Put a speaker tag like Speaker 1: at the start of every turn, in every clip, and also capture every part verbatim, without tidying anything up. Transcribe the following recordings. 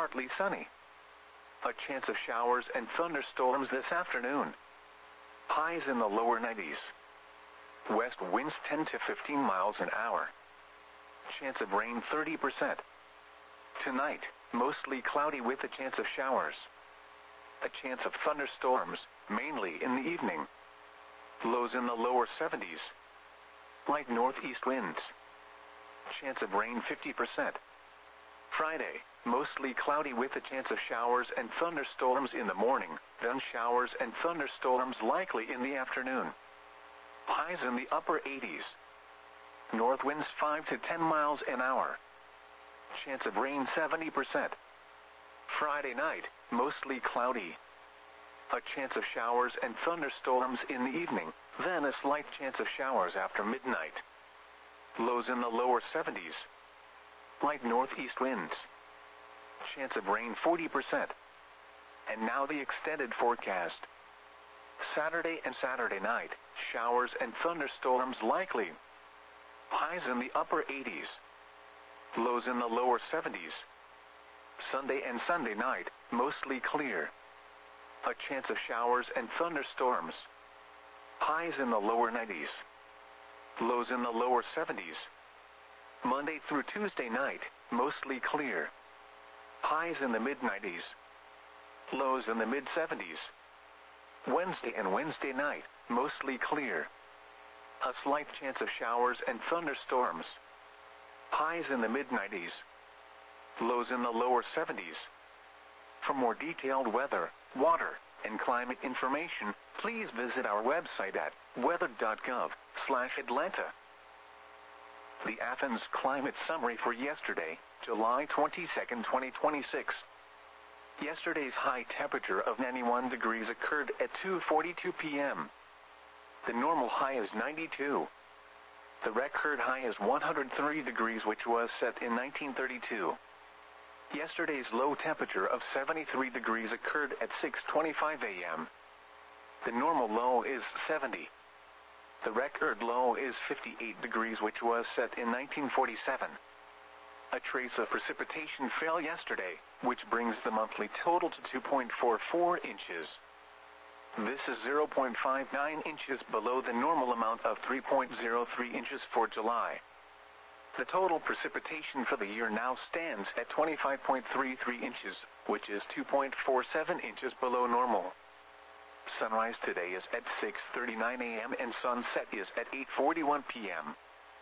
Speaker 1: partly sunny. A chance of showers and thunderstorms this afternoon. Highs in the lower nineties. West winds ten to fifteen miles an hour. Chance of rain thirty percent. Tonight, mostly cloudy with a chance of showers. A chance of thunderstorms, mainly in the evening. Lows in the lower seventies. Light northeast winds. Chance of rain fifty percent. Friday, mostly cloudy with a chance of showers and thunderstorms in the morning, then showers and thunderstorms likely in the afternoon. Highs in the upper eighties. North winds five to ten miles an hour. Chance of rain seventy percent. Friday night, mostly cloudy. A chance of showers and thunderstorms in the evening, then a slight chance of showers after midnight. Lows in the lower seventies. Light northeast winds. Chance of rain forty percent. And now the extended forecast. Saturday and Saturday night, showers and thunderstorms likely. Highs in the upper eighties. Lows in the lower seventies. Sunday and Sunday night, mostly clear. A chance of showers and thunderstorms. Highs in the lower nineties. Lows in the lower seventies. Monday through Tuesday night, mostly clear. Highs in the mid nineties. Lows in the mid seventies. Wednesday and Wednesday night, mostly clear. A slight chance of showers and thunderstorms. Highs in the mid nineties. Lows in the lower seventies. For more detailed weather, water, and climate information, please visit our website at weather dot gov slash Atlanta. The Athens Climate Summary for yesterday, July twenty-second, twenty twenty-six. Yesterday's high temperature of ninety-one degrees occurred at two forty-two p m The normal high is ninety-two. The record high is one hundred three degrees, which was set in nineteen thirty-two. Yesterday's low temperature of seventy-three degrees occurred at six twenty-five a m The normal low is seventy. The record low is fifty-eight degrees, which was set in nineteen forty-seven. A trace of precipitation fell yesterday, which brings the monthly total to two point four four inches. This is zero point five nine inches below the normal amount of three point zero three inches for July. The total precipitation for the year now stands at twenty-five point three three inches, which is two point four seven inches below normal. Sunrise today is at six thirty-nine a m and sunset is at eight forty-one p m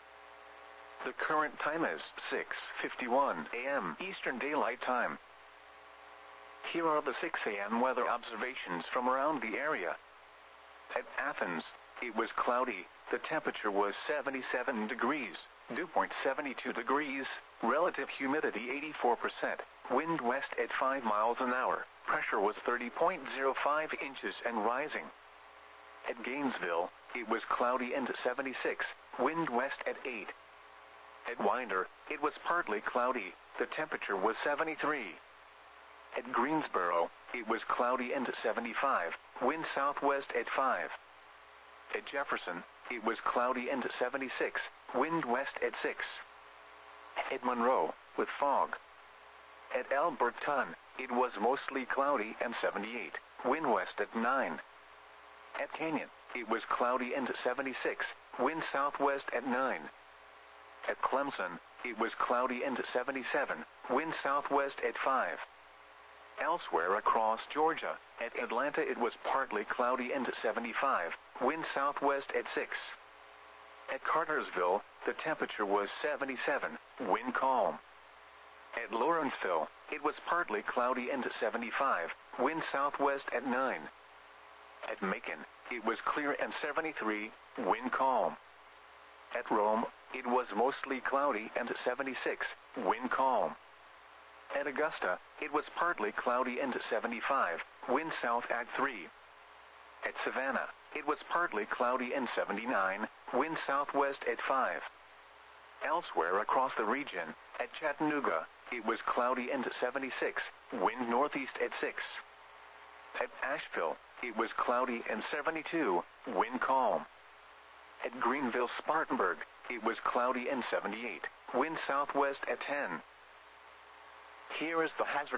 Speaker 1: The current time is six fifty-one a m Eastern Daylight Time. Here are the six a m weather observations from around the area. At Athens, it was cloudy. The temperature was seventy-seven degrees, dew point seventy-two degrees, relative humidity eighty-four percent, wind west at five miles an hour, pressure was thirty point zero five inches and rising. At Gainesville, it was cloudy and seventy-six, wind west at eight. At Winder, it was partly cloudy, the temperature was seventy-three. At Greensboro, it was cloudy and seventy-five, wind southwest at five. At Jefferson, it was cloudy and seventy-six, wind west at six. At Monroe, with fog. At Alberton, it was mostly cloudy and seventy-eight, wind west at nine. At Canyon, it was cloudy and seventy-six, wind southwest at nine. At Clemson, it was cloudy and seventy-seven, wind southwest at five. Elsewhere across Georgia, at Atlanta it was partly cloudy and seventy-five, wind southwest at six. At Cartersville, the temperature was seventy-seven, wind calm. At Lawrenceville, it was partly cloudy and seventy-five, wind southwest at nine. At Macon, it was clear and seventy-three, wind calm. At Rome, it was mostly cloudy and seventy-six, wind calm. At Augusta, it was partly cloudy and seventy-five, wind south at three. At Savannah, it was partly cloudy and seventy-nine, wind southwest at five. Elsewhere across the region, at Chattanooga, it was cloudy and seventy-six, wind northeast at six. At Asheville, it was cloudy and seventy-two, wind calm. At Greenville-Spartanburg, it was cloudy and seventy-eight, wind southwest at ten. Here is the hazard